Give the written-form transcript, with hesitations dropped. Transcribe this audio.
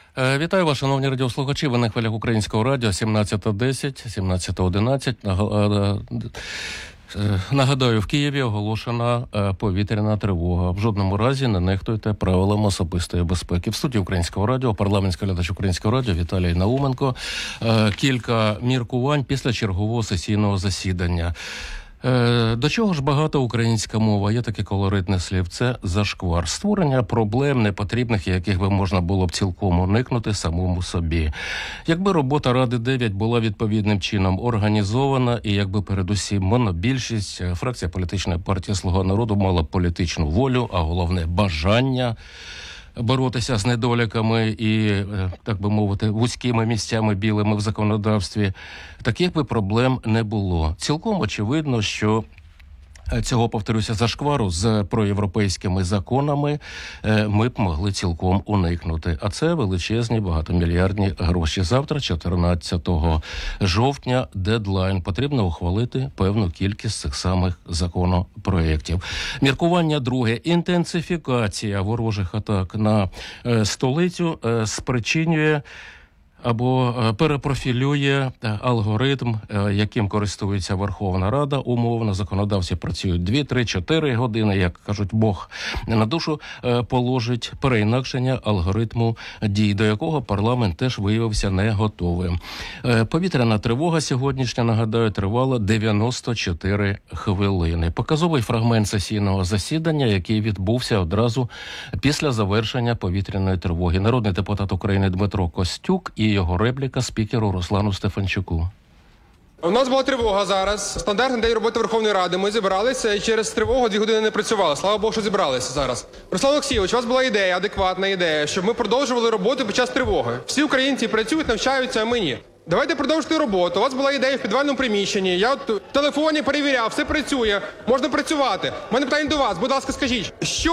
Вітаю вас, шановні радіослухачі. Ви на хвилях Українського радіо 17:10, 17:11. Нагадаю, в Києві оголошена повітряна тривога. В жодному разі не нехтуйте правилам особистої безпеки. В студії Українського радіо, парламентський глядач Українського радіо Віталій Науменко. Кілька міркувань після чергового сесійного засідання. До чого ж багата українська мова? Є таке колоритне слівце «зашквар». Створення проблем непотрібних, яких би можна було б цілком уникнути самому собі. Якби робота Ради 9 була відповідним чином організована, і якби передусім монобільшість, фракція політичної партії «Слуга народу» мала політичну волю, а головне бажання боротися з недоліками і, так би мовити, вузькими місцями білими в законодавстві, таких би проблем не було. Цілком очевидно, що цього, повторюся, зашквару з проєвропейськими законами ми б могли цілком уникнути. А це величезні багатомільярдні гроші. Завтра, 14 жовтня, дедлайн. Потрібно ухвалити певну кількість цих самих законопроєктів. Міркування друге. Інтенсифікація ворожих атак на столицю спричинює або перепрофілює алгоритм, яким користується Верховна Рада. Умовно, законодавці працюють 2, 3, 4 години, як кажуть, Бог на душу положить, переінакшення алгоритму дій, до якого парламент теж виявився не готовим. Повітряна тривога сьогоднішня, нагадаю, тривала 94 хвилини. Показовий фрагмент сесійного засідання, який відбувся одразу після завершення повітряної тривоги. Народний депутат України Дмитро Костюк і його репліка спікеру Руслану Стефанчуку. У нас була тривога зараз. Стандартний день роботи Верховної Ради. Ми зібралися і через тривогу 2 години не працювали. Слава Богу, що зібралися зараз. Руслан Олексійович, у вас була ідея, адекватна ідея, щоб ми продовжували роботу під час тривоги. Всі українці працюють, навчаються, а ми ні. Давайте продовжити роботу. У вас була ідея в підвальному приміщенні. Я в телефоні перевіряв, все працює, можна працювати. У мене питання до вас, будь ласка, скажіть, що